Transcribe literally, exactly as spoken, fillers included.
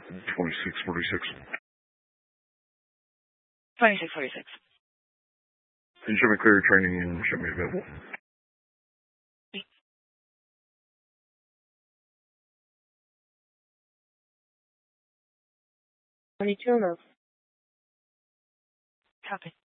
twenty-six forty-six. twenty-six forty-six. Can you show me clear training and show me available? twenty-two on those. Copy.